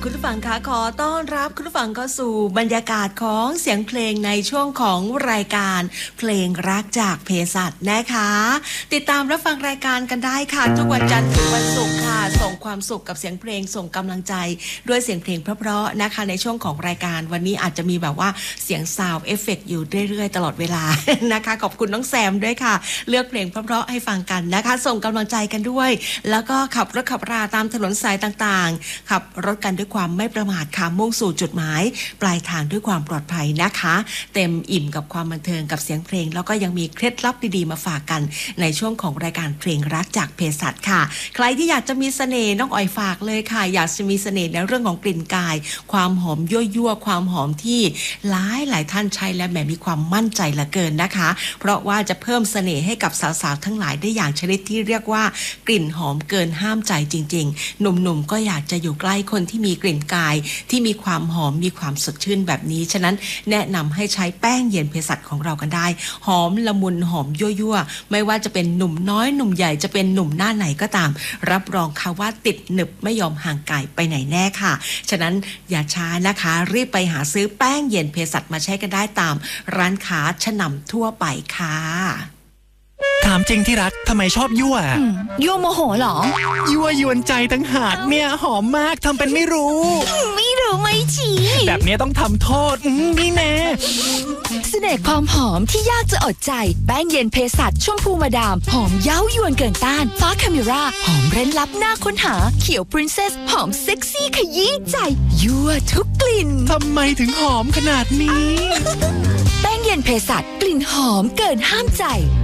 คุณผู้ฟังคะขอต้อนรับคุณผู้ฟังเข้าสู่บรรยากาศของเสียงเพลงในช่วงของรายการเพลงรักจากเภสัชนะคะติดตามรับฟังรายการกันได้ค่ะทุกวันจันทร์ถึงวันศุกร์ค่ะส่งความสุขกับเสียงเพลงส่งกำลังใจด้วยเสียงเพลงเพราะๆนะคะในช่วงของรายการวันนี้อาจจะมีแบบว่าเสียงซาวด์เอฟเฟกต์อยู่เรื่อยๆตลอดเวลานะคะขอบคุณน้องแซมด้วยค่ะเลือกเพลงเพราะๆให้ฟังกันนะคะส่งกำลังใจกันด้วยแล้วก็ขับรถขับราตามถนนสายต่างๆขับรถกันด้วยความไม่ประมาทค่ะมุ่งสู่จุดหมายปลายทางด้วยความปลอดภัยนะคะเต็มอิ่มกับความบันเทิงกับเสียงเพลงแล้วก็ยังมีเคล็ดลับดีๆมาฝากกันในช่วงของรายการเพลงรักจากเภสัชค่ะใครที่อยากจะมีเสน่ห์น้องอ๋อยฝากเลยค่ะอยากจะมีเสน่ห์ในเรื่องของกลิ่นกายความหอมยั่วๆความหอมที่หลายท่านใช้และแหมมีความมั่นใจเหลือเกินนะคะเพราะว่าจะเพิ่มเสน่ห์ให้กับสาวๆทั้งหลายได้อย่างชนิดที่เรียกว่ากลิ่นหอมเกินห้ามใจจริงๆหนุ่มๆก็อยากจะอยู่ใกล้คนที่มีกลิ่นกายที่มีความหอมมีความสดชื่นแบบนี้ฉะนั้นแนะนำให้ใช้แป้งเย็นเภสัชของเรากันได้หอมละมุนหอมยั่วๆไม่ว่าจะเป็นหนุ่มน้อยหนุ่มใหญ่จะเป็นหนุ่มหน้าไหนก็ตามรับรองค่ะว่าติดหนึบไม่ยอมห่างไกลไปไหนแน่ค่ะฉะนั้นอย่าช้านะคะรีบไปหาซื้อแป้งเย็นเภสัชมาใช้กันได้ตามร้านค้าชั้นนำทั่วไปค่ะถามจริงที่รักทำไมชอบยั่วยั่วโมโหเหรอยั่วยวนใจตั้งหากเนี่ยหอมมากทำเป็นไม่รู้ไม่ชี้แบบนี้ต้องทำโทษนี่แน่เสน่ห์ความหอมที่ยากจะอดใจแป้งเย็นเภสัชชมพูมาดามหอมเย้ายวนเกินต้านฟ้าคาเมราหอมเร้นลับน่าค้นหาเขียวปรินเซสหอมเซ็กซี่ขยี้ใจยั่วทุกกลิ่นทำไมถึงหอมขนาดนี้แป้งเย็นเภสัชกลิ่นหอมเกินห้ามใจ